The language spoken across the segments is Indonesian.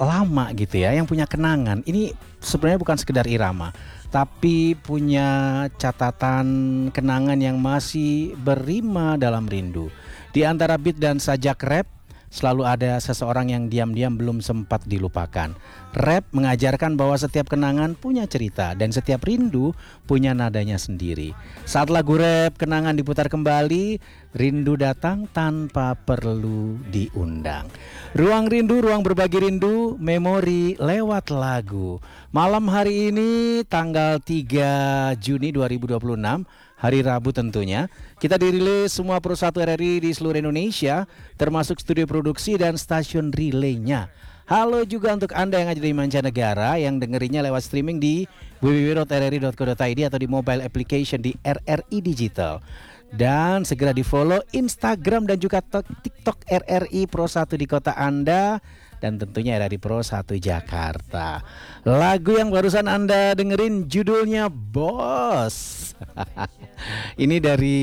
lama gitu ya, yang punya kenangan. Ini sebenarnya bukan sekedar irama, tapi punya catatan kenangan yang masih berrima dalam rindu. Di antara beat dan sajak rap, selalu ada seseorang yang diam-diam belum sempat dilupakan. Rap mengajarkan bahwa setiap kenangan punya cerita dan setiap rindu punya nadanya sendiri. Saat lagu rap kenangan diputar kembali, rindu datang tanpa perlu diundang. Ruang rindu, ruang berbagi rindu, memori lewat lagu. Malam hari ini tanggal 3 Juni 2026, hari Rabu tentunya, kita dirilis semua Pro 1 RRI di seluruh Indonesia, termasuk studio produksi dan stasiun relaynya. Halo juga untuk Anda yang ada di mancanegara yang dengerinnya lewat streaming di www.rri.co.id atau di mobile application di RRI Digital. Dan segera di follow Instagram dan juga TikTok RRI Pro 1 di kota Anda. Dan tentunya RRI Pro 1 Jakarta. Lagu yang barusan Anda dengerin judulnya Bos. Ini dari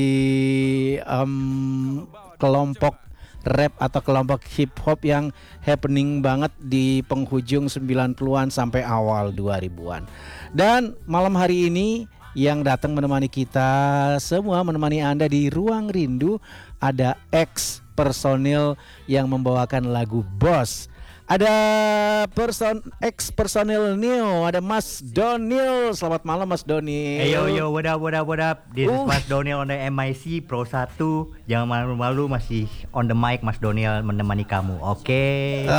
kelompok rap atau kelompok hip hop yang happening banget di penghujung 90-an sampai awal 2000-an. Dan malam hari ini yang datang menemani kita semua, menemani Anda di Ruang Rindu, ada ex personil yang membawakan lagu Bos. Ada ex personil Neo, ada Mas Donil. Selamat malam Mas Donil. Hey yo, what up. This is Mas Donil on the MIC Pro 1. Jangan malu-malu, masih on the mic Mas Donil menemani kamu. Oke.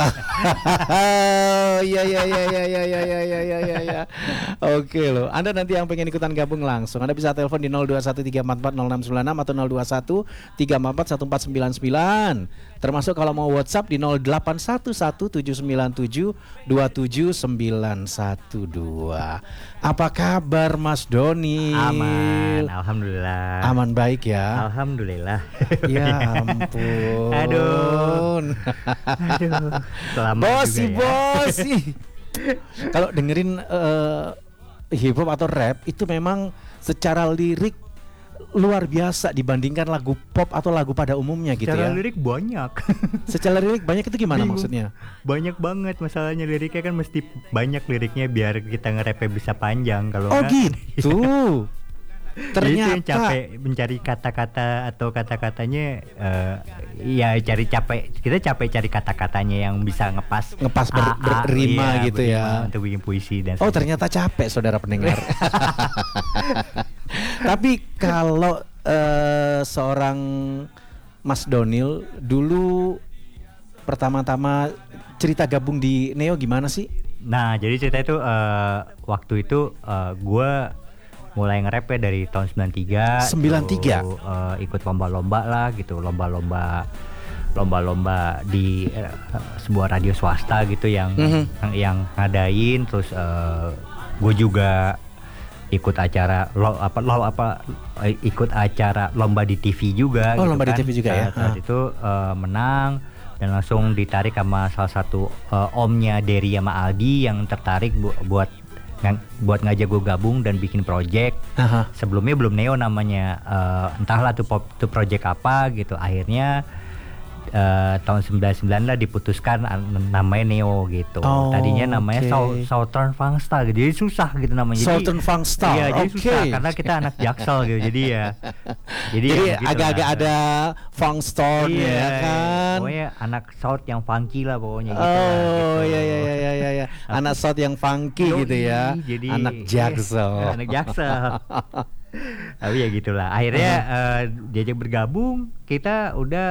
Ya. Oke loh. Anda nanti yang pengen ikutan gabung langsung, Anda bisa telepon di 0213440696 atau 0217441499. Termasuk kalau mau WhatsApp di 081179727912. Apa kabar Mas Doni? Aman, alhamdulillah. Aman baik ya. Alhamdulillah. Ya ampun. Aduh. Selamat Bosi, juga ya. bosi. Kalau dengerin hip hop atau rap itu memang secara lirik luar biasa dibandingkan lagu pop atau lagu pada umumnya gitu Secara ya. lirik banyak. Secara lirik banyak itu gimana Bingung. maksudnya? Banyak banget masalahnya, liriknya kan mesti banyak liriknya biar kita nge-rapnya bisa panjang. Kalau Oh enggak, gitu. Jadi itu yang Ternyata capek mencari kata-kata atau kata-katanya ya kita capek cari kata-katanya yang bisa ngepas berrima iya, gitu ya. untuk bikin puisi dan Oh ternyata capek saudara pendengar. Tapi kalau seorang Mas Donil dulu pertama-tama cerita gabung di Neo gimana sih? Nah jadi cerita itu waktu itu gue mulai nge-rap ya dari tahun 93. 93? Tuh, ikut lomba-lomba lah gitu, lomba-lomba di sebuah radio swasta gitu yang ngadain. Terus gue juga ikut acara ikut acara lomba di TV juga. Oh, gitu lomba kan. di TV juga ya. Saat itu menang dan langsung ditarik sama salah satu omnya Derry sama Aldi yang tertarik buat ngajak gue gabung dan bikin project. Sebelumnya belum Neo namanya, entahlah tuh project apa gitu. Akhirnya tahun 99 lah diputuskan namanya Neo gitu. Tadinya namanya Southern Fangsta gitu. Jadi susah gitu namanya. Southern Fangsta. Iya, jadi susah karena kita anak Jaksel gitu. Jadi agak-agak ada Fangstore ya kan. Pokoknya anak South yang funky lah pokoknya gitu. Iya. Anak South yang funky gitu ya. Jadi anak Jaksel. Anak Jaksel. Tapi ya gitulah. Akhirnya diajak bergabung, kita udah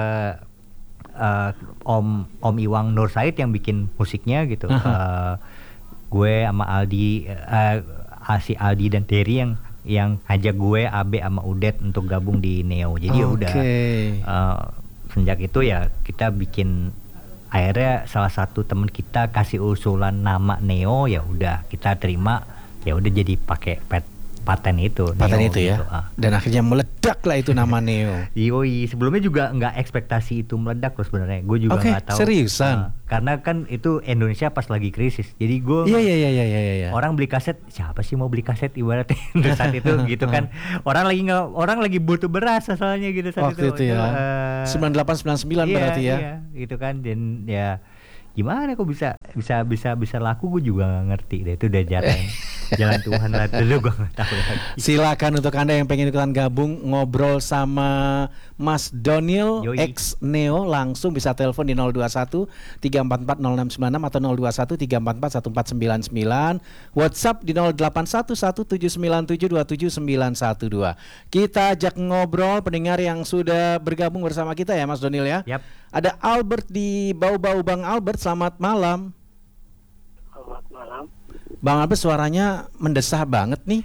Om Iwang Nur Said yang bikin musiknya gitu. Gue sama Aldi, si Aldi dan Derry yang ngajak gue, Abe sama Udet untuk gabung di Neo. Jadi udah sejak itu ya kita bikin. Akhirnya salah satu teman kita kasih usulan nama Neo, ya udah kita terima, ya udah jadi pakai paten itu ya gitu. Dan akhirnya meledak lah itu nama Neo. Yoi, sebelumnya juga nggak ekspektasi itu meledak loh sebenarnya. Gue juga nggak tahu. Seriusan? Karena kan itu Indonesia pas lagi krisis. Jadi gue Iya. orang beli kaset, siapa sih mau beli kaset ibaratnya saat itu gitu kan. Orang lagi butuh beras asalnya gitu saat waktu itu ya. 98 99 berarti ya. Iya, gitu kan. Dan ya gimana kok bisa bisa laku gue juga nggak ngerti deh, itu udah jalan Tuhan lah dulu, gue nggak tahu lagi. Silakan untuk Anda yang pengen ikutan gabung ngobrol sama Mas Donil Yoi. X Neo, langsung bisa telepon di 021 344 0696 atau 021 344 1499, WhatsApp di 0811 797 27912. Kita ajak ngobrol pendengar yang sudah bergabung bersama kita ya Mas Donil ya. Yap. Ada Albert di Bau-Bau. Bang Albert, selamat malam. Selamat malam. Bang Albert suaranya mendesah banget nih.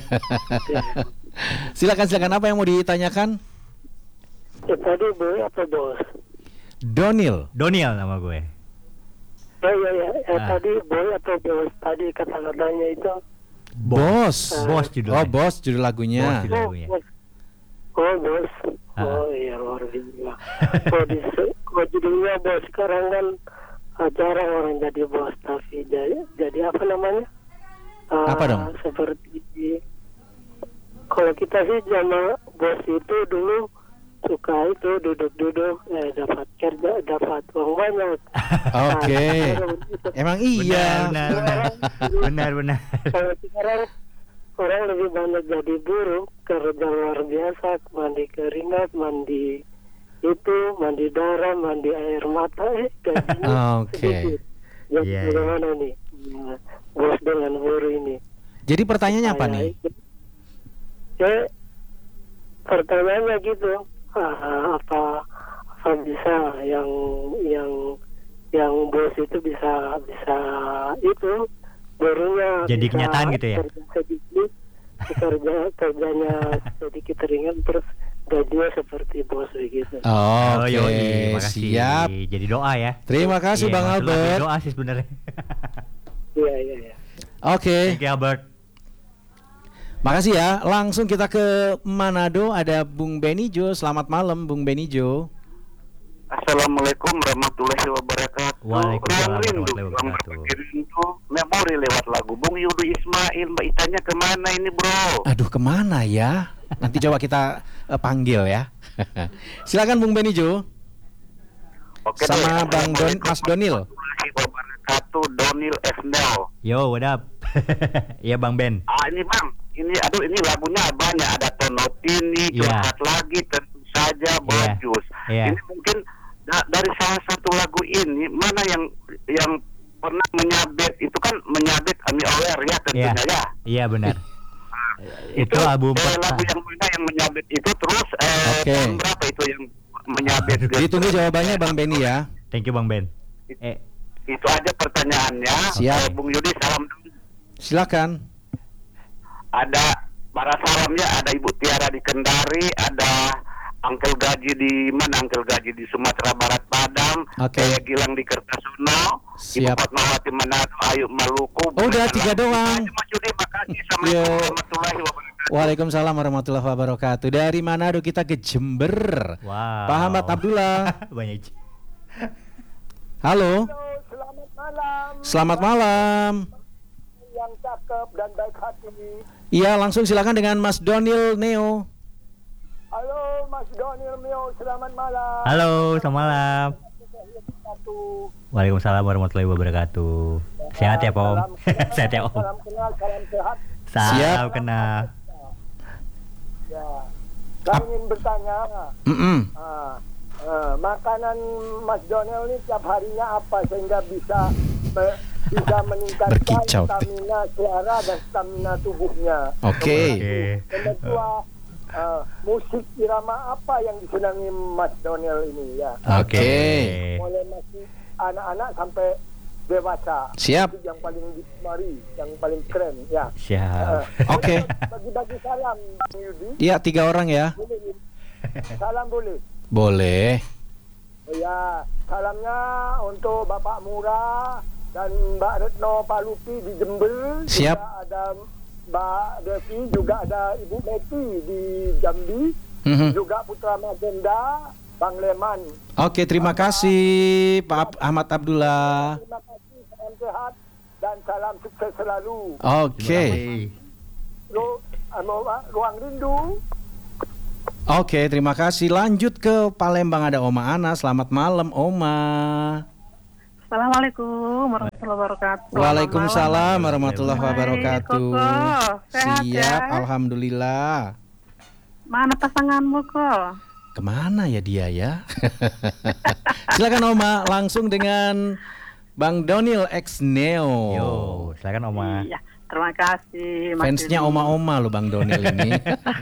Silakan apa yang mau ditanyakan? Tadi boy apa bos? Donil. Donil nama gue. Ya. Tadi boy atau bos? Tadi kata-katanya itu. Bos. Bos judulnya. Oh, Bos judul lagunya. Bos judul lagunya. Bos. Oh bos. Oh iya luar biasa. Oh judulnya bos. Sekarang kan jarang orang jadi bos, tapi jadi apa namanya? Apa dong? Seperti kalau kita sih zaman bos itu dulu suka itu duduk-duduk dapat kerja, dapat uang banyak. Oke. Emang iya. Benar. Kalau sekarang orang lebih banyak jadi buruh, kerja luar biasa, mandi keringat, mandi itu, mandi darah, mandi air mata, gajinya Oke. sedikit. Jadi Iya, bagaimana nih bos dengan buruh ini? Jadi pertanyaannya apa nih? Ya, pertanyaannya gitu, apa bisa yang bos itu bisa itu buruhnya Jadi bisa kenyataan gitu ya? kerja sedikit, kerjanya sedikit ringan, terus gajinya seperti bos begitu. Oh, Oke, yoi, makasih. siap. Jadi doa ya. Terima kasih Iya, Bang maksud lagu Albert. doa sih sebenarnya. Iya. Oke, Thank you Albert. makasih ya. Langsung kita ke Manado, ada Bung Benijo. Selamat malam Bung Benijo. Assalamualaikum warahmatullahi wabarakatuh. Waalaikumsalam Orang rindu, warahmatullahi orang wabarakatuh. berbagi rindu. Memori lewat lagu Bung Yudu Ismail. Mbak Itanya kemana ini bro? Aduh, kemana ya? Nanti coba kita panggil ya. Silakan Bung Benijo. Oke Sama deh. Bang Mas Donil. Warahmatullahi wabarakatuh. Donil Esnel. Yo, what up? Iya Bang Ben. Ini bang, ini lagunya banyak. Ada Tonotini, Iya. curhat lagi, tentu saja Bojus. Iya. Ini mungkin dari salah satu lagu ini mana yang pernah menyabet, itu kan menyabet Ami Aware ya tentunya ya. Iya benar. Itu album lagu yang mana yang menyabet itu, terus Oke. tahun berapa itu yang menyabet? Ditunggu jawabannya Bang Beni ya. Thank you Bang Ben. Itu aja pertanyaannya. Siap. Bung Yudi salam dulu. Silakan. Ada para salamnya, ada Ibu Tiara di Kendari, ada Angkel Gaji di mana? Angkel Gaji di Sumatera Barat Padang, Oke. saya Gilang di Kertosono, Ibu Siap. Fatmawati Manado, Ayu Maluku. Oh, udah 3 doang. Mas Yudi, makasih. Yo. Assalamualaikum warahmatullahi wabarakatuh. Waalaikumsalam warahmatullahi wabarakatuh. Dari Manado kita ke Jember. Wow. Pak Ahmad Abdullah. Banyak. Halo. Selamat malam. Selamat malam. Yang cakep dan baik hati. Iya, langsung silakan dengan Mas Donil Neo. Halo Mas Donil Mio, selamat malam. Halo, selamat malam. Waalaikumsalam warahmatullahi wabarakatuh. Sehat ya, Om? Sehat ya, Om? Salam kenal, salam sehat. Salam Siap. kenal. Ya, kami ingin bertanya, makanan Mas Donel ini tiap harinya apa sehingga bisa meningkatkan Berkicau. stamina suara dan stamina tubuhnya. Oke. Yang kedua, musik irama apa yang disenangi Mas Donel ini ya? Oke. Mulai masih anak-anak sampai dewasa. Siap. Itu yang paling digemari, yang paling keren ya. Siap. Oke. Bagi-bagi salam Bang Yudi. Iya, 3 orang ya. Boleh. Salam boleh. Boleh. Ya, salamnya untuk Bapak Murah dan Mbak Retno Palupi di Jember. Siap. Juga ada Mbak Devi, juga ada Ibu Betty di Jambi, juga Putra Magenda, Bang Leman. Oke, terima kasih Pak Ahmad Abdullah. Terima kasih, salam sehat dan salam sukses selalu. Oke. Ruang rindu. Oke, terima kasih. Lanjut ke Palembang, ada Oma Ana. Selamat malam, Oma. Assalamualaikum warahmatullahi wabarakatuh. Waalaikumsalam warahmatullahi Baik, wabarakatuh. Koko. Sehat Siap, ya? alhamdulillah. Mana pasanganmu kok? Kemana ya dia ya? Silakan Oma, langsung dengan Bang Donil X Neo. Yo, silakan Oma. Iya, terima kasih. Mas Fansnya Yudi. Oma-Oma loh Bang Donil ini.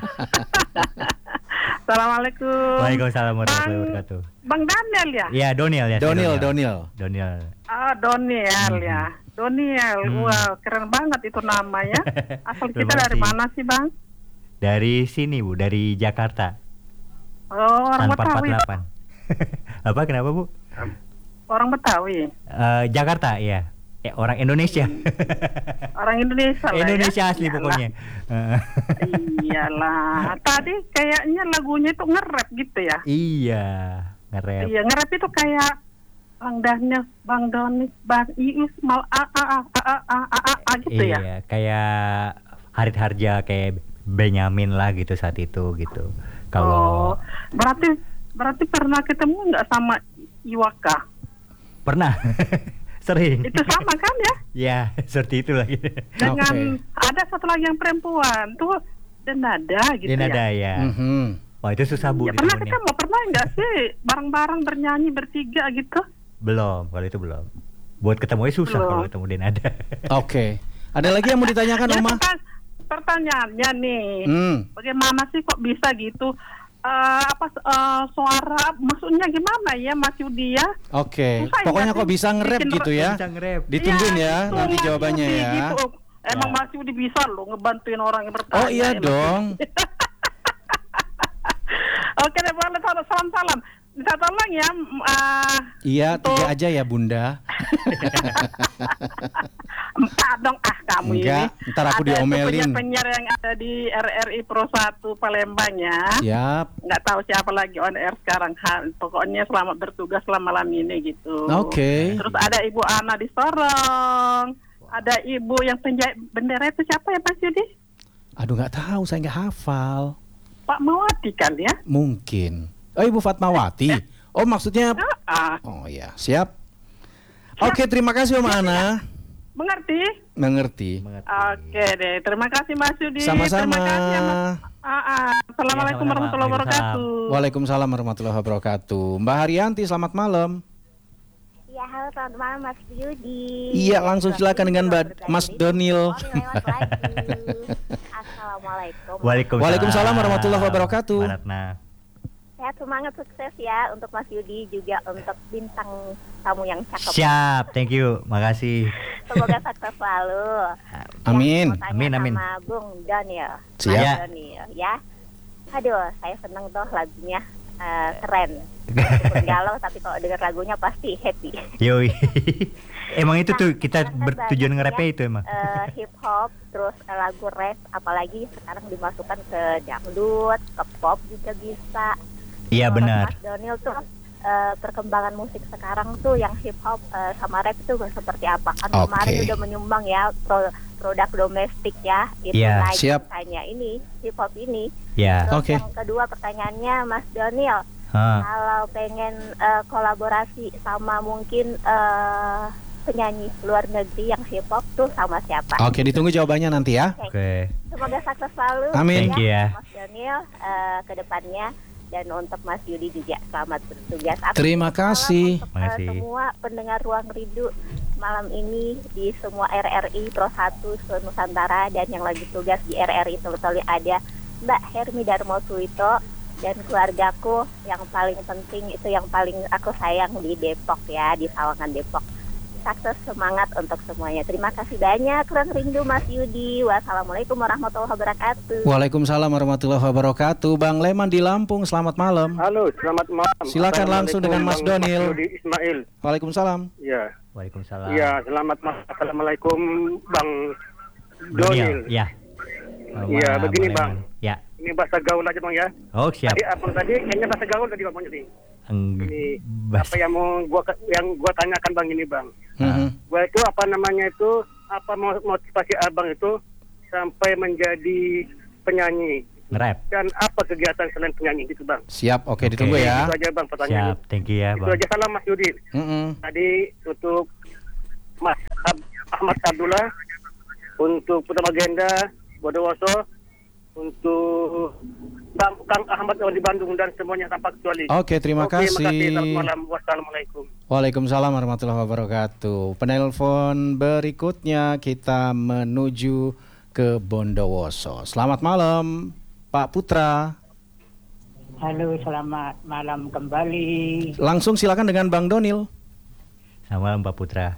Assalamualaikum. Waalaikumsalam warahmatullahi wabarakatuh. Bang Daniel ya? Ya, Doniel ya. saya Donil. Doniel. Ah, Doniel ya. Doniel, wow, keren banget itu namanya. Asal kita Terima dari kasih. mana sih, Bang? Dari sini Bu, dari Jakarta. Oh, orang Tanpa Betawi. 48. Apa kenapa Bu? Orang Betawi. Jakarta ya. Orang Indonesia. Orang Indonesia lah Indonesia ya. asli Iyalah. pokoknya. Iyalah. Tadi kayaknya lagunya itu nge-rap gitu ya. Iya, nge-rap. Iya, nge-rap itu kayak Bang Daniel, Bang Doni, Bang Iis, mal gitu ya. Iya, kayak Harit Harja, kayak Benyamin lah gitu saat itu gitu. Kalau berarti pernah ketemu nggak sama Iwaka? pernah sering. Itu sama kan ya? Ya, seperti itu lagi. Dengan ada satu lagi yang perempuan tuh Denada gitu Dia nada ya. ya. Mhm. Wah, itu susah Bu Ya, pernah ditemunya. ketemu, pernah nggak sih bareng-bareng bernyanyi bertiga gitu? Belum, kalau itu belum. Buat ketemunya susah Belum. kalau ketemu dia nada. Oke. Ada lagi yang mau ditanyakan Ya, Oma? pertanyaannya nih, bagaimana sih kok bisa gitu? Suara maksudnya gimana ya Mas Yudi ya? Oke. Susah Pokoknya ya, kok bisa nge-rap bikin gitu ya? Bisa nge-rap. Ditungguin Iya, ya gitu, nanti Mas jawabannya Yudi, ya. gitu. Emang Ya. Mas Yudi bisa loh ngebantuin orang yang bertanya. Oh iya ya, Mas dong. Yudi. Oke deh, boleh salam-salam. Minta tolong ya. Iya, Untuk- 3 aja ya Bunda. 4 dong kamu Enggak, ini. ntar aku Ada diomelin. penyiar yang ada di RRI Pro 1 Palembang ya. Yap. Nggak tahu siapa lagi on air sekarang. Pokoknya selamat bertugas selama malam ini gitu. Oke. Terus ada Ibu Ana di Sorong. Ada Ibu yang penjahit bendera itu siapa ya Mas Yudi? Aduh nggak tahu, saya nggak hafal. Pak Mawati kan ya? Mungkin. Oh Ibu Fatmawati. Oh maksudnya. Ah, Oh ya, siap. Oke, terima kasih Om Ana. mengerti? Mengerti. Oke deh, terima kasih Mas Yudi. Sama-sama. Terima kasih ya, Mas. Assalamualaikum Ya, sama-sama. warahmatullahi wabarakatuh. Waalaikumsalam warahmatullahi wabarakatuh. Mbak Haryanti, selamat malam. Ya, halo selamat malam Mas Yudi. Iya, langsung silakan dengan Mas Donil. Assalamualaikum. Waalaikumsalam warahmatullahi wabarakatuh. Mbak Ratna. Sehat, semangat, sukses ya untuk Mas Yudi, juga untuk bintang tamu yang cakep. Siap, thank you, makasih. Semoga sukses selalu. Amin. Ya, mau tanya Amin, amin. sama Bung Daniel. Siap. Mas Daniel, ya. Aduh, saya seneng tuh lagunya, keren. Meskipun galau, tapi kalau denger lagunya pasti happy. Yoi. Emang itu tuh kita Kan bertujuan banyak nge-rapnya ya, itu emang. hip hop, terus lagu rap, apalagi sekarang dimasukkan ke dangdut, ke pop juga bisa. Iya Menurut benar. Mas Donil tuh perkembangan musik sekarang tuh yang hip hop sama rap itu seperti apa? Kan Oke. kemarin udah menyumbang ya produk domestik ya, itu Iya, naik siap. misalnya ini hip hop ini. Ya. Terus Oke. yang kedua pertanyaannya Mas Donil, Hah. kalau pengen kolaborasi sama mungkin penyanyi luar negeri yang hip hop tuh sama siapa? Oke, ditunggu jawabannya nanti ya. Oke. Semoga sukses selalu. Amin. Thank you ya. Mas Daniel ke depannya, dan untuk Mas Yudi juga selamat bertugas. Terima Salam kasih. untuk, Makasih. semua pendengar Ruang Rindu malam ini di semua RRI Pro 1 Nusantara, dan yang lagi tugas di RRI Sultali ada Mbak Hermi Darmo Suito dan keluargaku yang paling penting itu yang paling aku sayang di Depok ya, di Sawangan Depok. Sukses, semangat untuk semuanya. Terima kasih banyak. Ruang Rindu Mas Yudi. Wassalamualaikum warahmatullahi wabarakatuh. Waalaikumsalam warahmatullahi wabarakatuh. Bang Leman di Lampung, selamat malam. Halo, selamat malam. Silakan langsung dengan Mas Bang Donil. Yudi Ismail. Waalaikumsalam. Ya, Waalaikumsalam. ya, selamat malam. Assalamualaikum, Bang Doniel. Donil. Ya. Iya, begini, Bang. Ya. Ini bahasa gaul aja, Bang ya. Oh, siap. Tadi abang tadi kayaknya bahasa gaul tadi Bang tadi. Ini Bas. apa yang mau gua tanyakan Bang ini, Bang. Mhm. Gua itu apa namanya itu, apa motivasi abang itu sampai menjadi penyanyi. Nge-rap. Dan apa kegiatan selain penyanyi gitu bang? Siap, oke, ditunggu ya. Itu aja bang pertanyaannya. Siap, thank you ya Itu Bang. aja, salam Mas Yudi. Tadi untuk Mas Ahmad Abdullah, untuk Putra Magenda, Bondowoso, untuk Kang Ahmad yang di Bandung dan semuanya tanpa kecuali. Oke, terima kasih. Selamat malam. Wassalamualaikum. Waalaikumsalam warahmatullahi wabarakatuh. Penelpon berikutnya kita menuju ke Bondowoso. Selamat malam, Pak Putra. Halo, selamat malam kembali. Langsung silakan dengan Bang Donil. Selamat malam Pak Putra.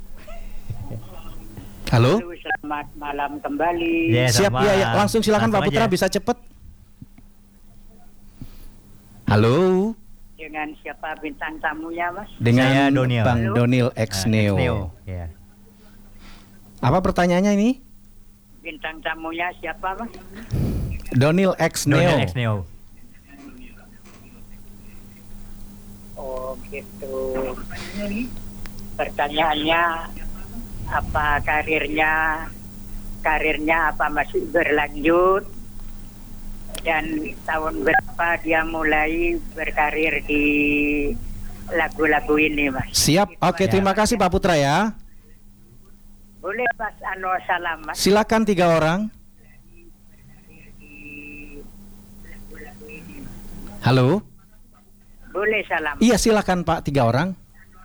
Halo. Halo, selamat malam kembali. Ya, Siap selamat ya, malam. langsung silakan Pak Langsung Putra, aja. bisa cepet. Halo. Dengan siapa bintang tamunya, Mas? Dengan Saya Donil. Bang Donil X Neo. Ya. Apa pertanyaannya ini? Bintang tamunya siapa, Mas? Donil X Neo. Donil X Neo. Oh, gitu. Pertanyaannya, apa karirnya? Karirnya apa masih berlanjut? Dan tahun berapa dia mulai berkarir di lagu-lagu ini, Mas? Siap. Oke, terima kasih Pak Putra ya. Boleh Mas salam, Mas? Silakan 3 orang. Halo. Boleh salam. Iya, silakan Pak, 3 orang.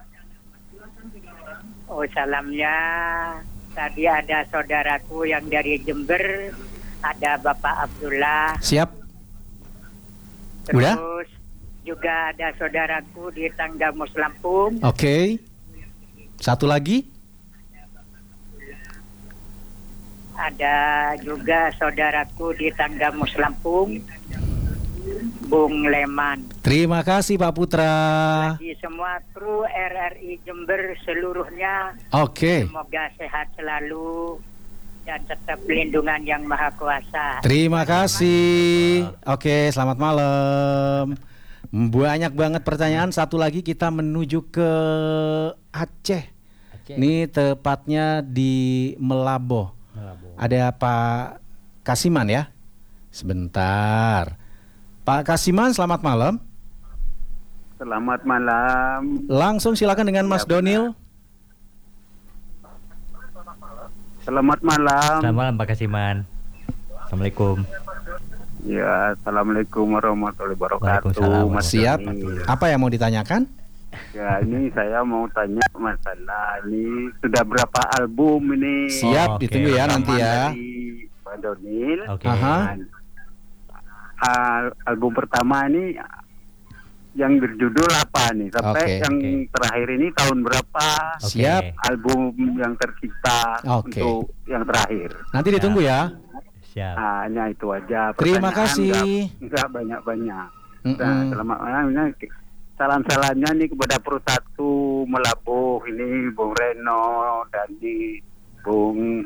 Oh, salamnya tadi ada saudaraku yang dari Jember, ada Bapak Abdullah. Siap. Terus Udah? juga ada saudaraku di Tanggamus Lampung. Oke. Satu lagi. Ada juga saudaraku di Tanggamus Lampung, Bung Leman. Terima kasih Pak Putra. Di semua kru RRI Jember seluruhnya, Oke. semoga sehat selalu dan tetap pelindungan yang Maha Kuasa. Terima kasih. Oke, selamat malam. Banyak banget pertanyaan. Satu lagi kita menuju ke Aceh. Ini tepatnya di Melaboh. Ada Pak Kasiman ya. Sebentar. Pak Kasiman, selamat malam. Selamat malam. Langsung silakan dengan Mas Donil. Selamat malam. Selamat malam Pak Kasiman. Assalamualaikum. Ya, assalamualaikum warahmatullahi wabarakatuh. Waalaikumsalam. Mas Siap. Doni. Apa yang mau ditanyakan? Ya, ini saya mau tanya masalah ini sudah berapa album ini? Siap, Oke. ditunggu ya nanti ya. Dari Pak Donil. Oke. Aha. Dan, album pertama ini yang berjudul apa nih? Sampai Oke, yang oke. terakhir ini tahun berapa? Oke. Siap. Album yang tercipta Oke. untuk yang terakhir. Nanti ditunggu ya. Siap. Hanya itu aja. Terima Pertanyaan kasih. Enggak banyak-banyak. Mm-mm. Nah, selamat malam. Ini salam-salamnya nih kepada Persatu Melabuh ini, Bung Reno, Dandi, Bung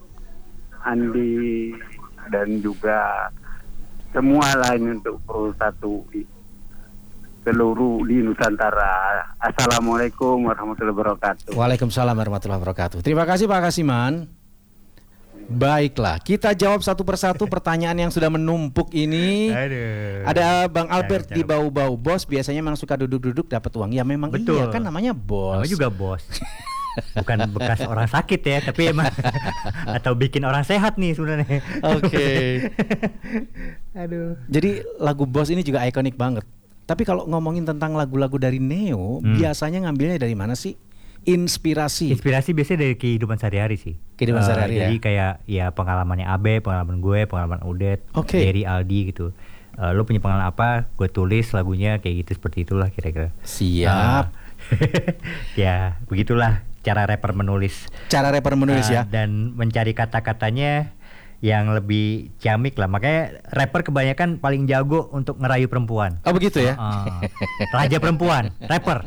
Andi, dan juga semua lain untuk Persatu seluruh di Nusantara. Assalamualaikum warahmatullahi wabarakatuh. Waalaikumsalam warahmatullahi wabarakatuh. Terima kasih Pak Kasiman. Baiklah, kita jawab satu persatu pertanyaan yang sudah menumpuk ini. Aduh. Ada Bang Albert Cakep, di cakep. bau-bau. Bos biasanya memang suka duduk-duduk dapat uang. Ya memang Betul. iya kan namanya bos. Namanya juga bos. Bukan bekas orang sakit ya, tapi emang atau bikin orang sehat nih sebenarnya. Oke. Aduh. Jadi lagu Bos ini juga ikonik banget. Tapi kalau ngomongin tentang lagu-lagu dari Neo, biasanya ngambilnya dari mana sih? Inspirasi. Inspirasi biasanya dari kehidupan sehari-hari sih. Kehidupan sehari-hari Jadi ya? kayak ya pengalamannya Abe, pengalaman gue, pengalaman Udet, Oke. Derry, Aldi gitu. Lo punya pengalaman apa? Gue tulis lagunya kayak gitu, seperti itulah kira-kira. Siap. Ya begitulah cara rapper menulis. Cara rapper menulis ya. Dan mencari kata-katanya yang lebih ciamik lah. Makanya rapper kebanyakan paling jago untuk ngerayu perempuan. Oh begitu ya. Raja perempuan, rapper.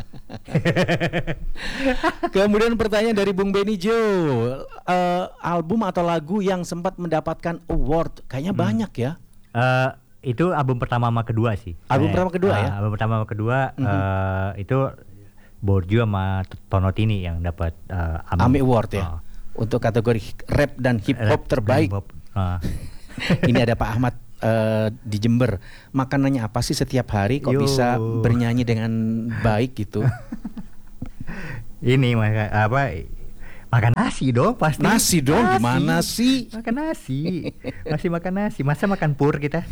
Kemudian pertanyaan dari Bung Benny Jo, album atau lagu yang sempat mendapatkan award, kayaknya banyak ya. Itu album pertama sama kedua sih. Album pertama kedua ya? Album pertama sama kedua itu Borju sama Tonotini yang dapat AMI Award ya. Untuk kategori rap dan hip hop terbaik. Hip hop. Ini ada Pak Ahmad di Jember. Makanannya apa sih setiap hari kok Yo. bisa bernyanyi dengan baik gitu? Ini makan nasi dong pasti. Nasi dong, gimana sih? Makan nasi. Masih makan nasi. Masa makan pur kita?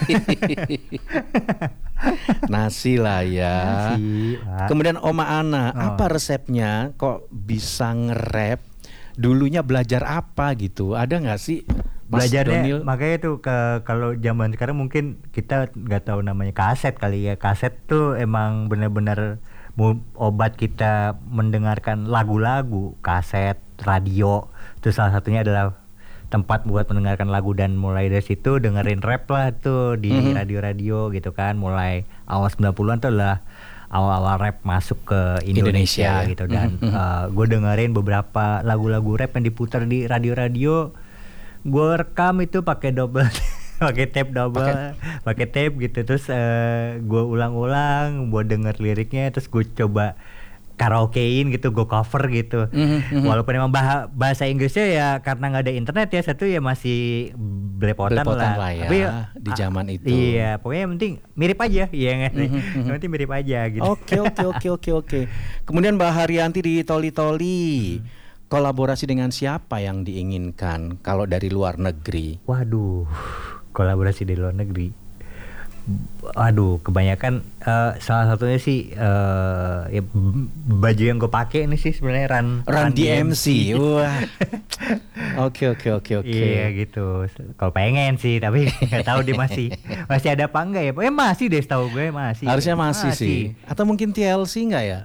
Nasi lah ya. Nasi, Pak. Kemudian Oma Ana, apa resepnya kok bisa nge-rap? Dulunya belajar apa gitu? Ada nggak sih? Mas Belajarnya Donil? makanya tuh kalau zaman sekarang mungkin kita nggak tahu namanya kaset kali ya. Kaset tuh emang benar-benar obat kita mendengarkan lagu-lagu. Kaset, radio, itu salah satunya adalah tempat buat mendengarkan lagu, dan mulai dari situ dengerin rap lah tuh di radio-radio gitu kan. Mulai awal 90-an tuh adalah awal-awal rap masuk ke Indonesia, Indonesia, ya. gitu. Dan gue dengerin beberapa lagu-lagu rap yang diputar di radio-radio. Gue rekam itu pakai double pakai tape double, pakai tape gitu. Terus gue ulang-ulang buat denger liriknya, terus gue coba karaokein gitu, gue cover gitu. Walaupun emang bahasa Inggrisnya ya karena nggak ada internet ya, satu ya masih belepotan lah ya, tapi di zaman itu. Iya, pokoknya yang penting mirip aja, iya nggak sih? Yang penting mirip aja gitu. Oke. Kemudian Mbak Haryanti di Toli Toli, kolaborasi dengan siapa yang diinginkan kalau dari luar negeri? Waduh, kolaborasi dari luar negeri. Waduh, kebanyakan salah satunya sih ya, baju yang gue pakai ini sih sebenarnya Run DMC. Wah. Oke. Iya gitu. Kalau pengen sih, tapi nggak tahu dia masih ada apa enggak ya? Masih deh, setahu gue masih. Harusnya masih sih. Atau mungkin TLC enggak ya?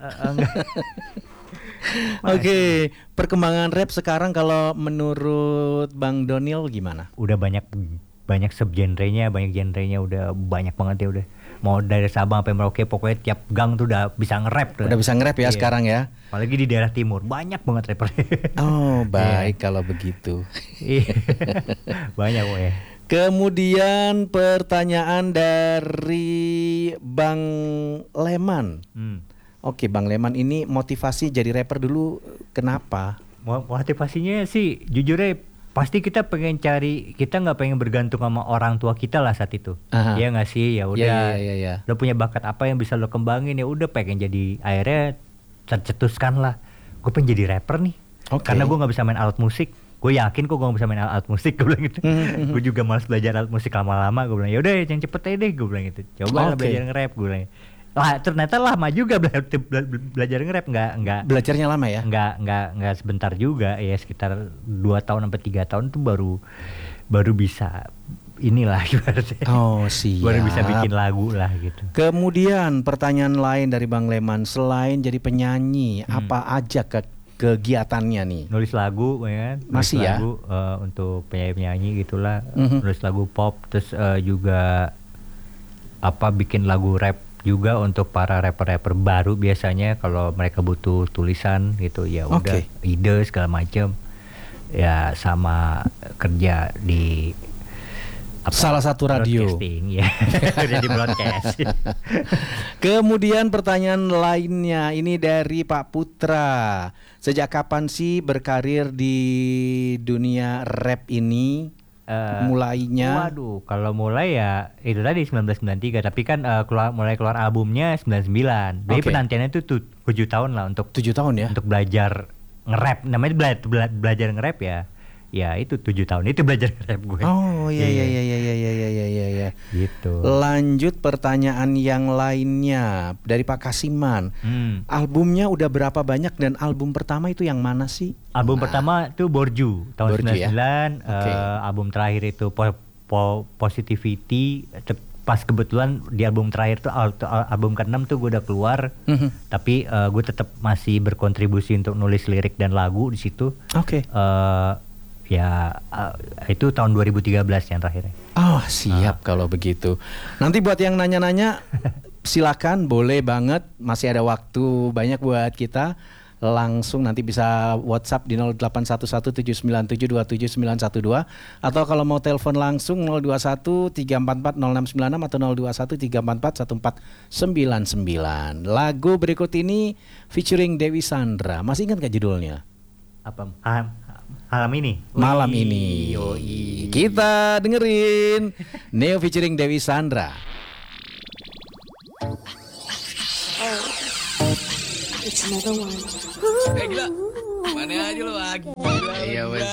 Oke, perkembangan rap sekarang kalau menurut Bang Donil gimana? Udah banyak subgenrenya, banyak genrenya, udah banyak banget ya udah. Mau dari Sabang sampai Merauke, pokoknya tiap gang tuh udah bisa nge-rap tuh. Udah bisa nge-rap ya Iya. sekarang ya? Apalagi di daerah timur, banyak banget rapper. Oh, baik kalau begitu. Iya. Banyak pokoknya. Kemudian pertanyaan dari Bang Leman. Oke, Bang Leman, ini motivasi jadi rapper dulu kenapa? Motivasinya sih jujurnya pasti kita pengen kita nggak pengen bergantung sama orang tua kita lah saat itu. Aha. Ya nggak sih, ya udah. Ya. Lo punya bakat apa yang bisa lo kembangin, ya udah pengen jadi, akhirnya tercetuskan lah. Gue pengen jadi rapper nih. Oke. Karena gue nggak bisa main alat musik. Gue yakin kok gue nggak bisa main alat musik, gue bilang gitu. Gue juga malas belajar alat musik lama-lama. Gue bilang ya udah yang cepet aja deh, gue bilang gitu. Coba lah belajar nge-rap, gue bilang. Lah ternyata lama juga belajar nge-rap, nggak Belajarnya lama ya? nggak sebentar juga ya, sekitar 2 tahun sampai 3 tahun tuh baru bisa inilah ibaratnya. Oh, siap. Baru bisa bikin lagu lah gitu. Kemudian pertanyaan lain dari Bang Leman, selain jadi penyanyi, apa aja kegiatannya nih? Nulis lagu ya kan? Masih ya? Lagu untuk penyanyi gitulah, nulis lagu pop, terus juga bikin lagu rap juga untuk para rapper-rapper baru biasanya kalau mereka butuh tulisan gitu ya udah, ide segala macam ya, sama kerja di salah satu radio ya. Kerja di broadcast. Kemudian pertanyaan lainnya ini dari Pak Putra, sejak kapan sih berkarir di dunia rap ini? Mulainya? Waduh, kalau mulai ya itu tadi 1993, tapi kan mulai keluar albumnya 99. Jadi penantiannya itu 7 tahun lah untuk 7 tahun ya? Untuk belajar nge-rap. Namanya belajar nge-rap ya. Ya itu 7 tahun itu belajar nge-rap gue. Oh iya. Gitu. Lanjut pertanyaan yang lainnya dari Pak Kasiman. Albumnya udah berapa banyak dan album pertama itu yang mana sih? Album pertama itu Borju tahun 99. Ya? Album terakhir itu Positivity. Pas kebetulan di album terakhir tuh album ke-6 tuh gue udah keluar. Tapi gue tetap masih berkontribusi untuk nulis lirik dan lagu di situ. Itu tahun 2013 yang terakhir. Oh siap kalau begitu. Nanti buat yang nanya-nanya silakan, boleh banget, masih ada waktu banyak buat kita. Langsung nanti bisa WhatsApp di 081179727912 atau kalau mau telepon langsung 0213440696 atau 0213441499. Lagu berikut ini featuring Dewi Sandra. Masih ingat gak judulnya? Apa? malam ini. Malam ini. Yoi. Kita dengerin Neo featuring Dewi Sandra. It's another one. Gila. Mana aja lo lagi. Iya, wes.